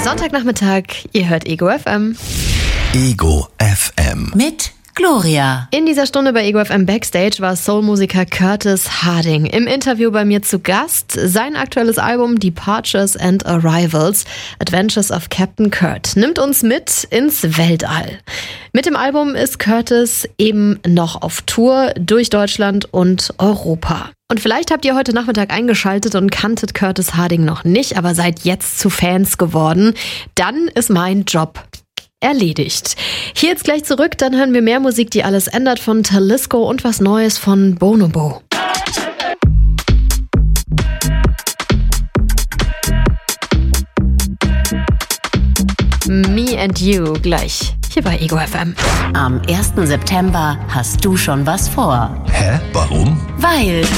Sonntagnachmittag, ihr hört Ego FM. Ego FM. Mit Gloria. In dieser Stunde bei Ego FM Backstage war Soul-Musiker Curtis Harding im Interview bei mir zu Gast. Sein aktuelles Album Departures and Arrivals, Adventures of Captain Kurt, nimmt uns mit ins Weltall. Mit dem Album ist Curtis eben noch auf Tour durch Deutschland und Europa. Und vielleicht habt ihr heute Nachmittag eingeschaltet und kanntet Curtis Harding noch nicht, aber seid jetzt zu Fans geworden. Dann ist mein Job erledigt. Hier jetzt gleich zurück, dann hören wir mehr Musik, die alles ändert von Talisco und was Neues von Bonobo. Me and You gleich hier bei Ego FM. Am 1. September hast du schon was vor. Hä? Warum? Weil